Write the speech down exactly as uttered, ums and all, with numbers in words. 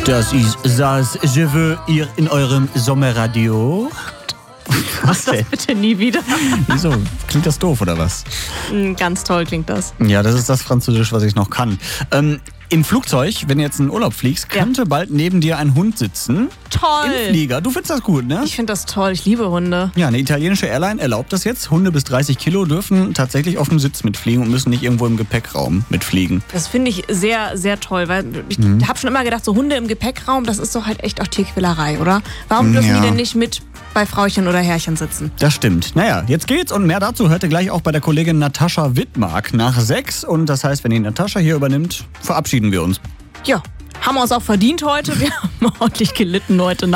Das ist das Je veux ihr in eurem Sommerradio. Mach das bitte nie wieder. Wieso? Klingt das doof, oder was? Ganz toll klingt das. Ja, das ist das Französisch, was ich noch kann. Ähm, im Flugzeug, wenn du jetzt in Urlaub fliegst, könnte ja. bald neben dir ein Hund sitzen. Toll. Im Flieger. Du findest das gut, ne? Ich finde das toll. Ich liebe Hunde. Ja, eine italienische Airline erlaubt das jetzt. Hunde bis dreißig Kilo dürfen tatsächlich auf dem Sitz mitfliegen und müssen nicht irgendwo im Gepäckraum mitfliegen. Das finde ich sehr, sehr toll, weil ich mhm. habe schon immer gedacht, so Hunde im Gepäckraum, das ist doch halt echt auch Tierquälerei, oder? Warum dürfen ja. die denn nicht mit bei Frauchen oder Herrchen sitzen? Das stimmt. Naja, jetzt geht's und mehr dazu hört ihr gleich auch bei der Kollegin Natascha Wittmark nach sechs. Und das heißt, wenn die Natascha hier übernimmt, verabschieden wir uns. Ja, haben wir uns auch verdient heute. Wir haben ordentlich gelitten heute Nacht.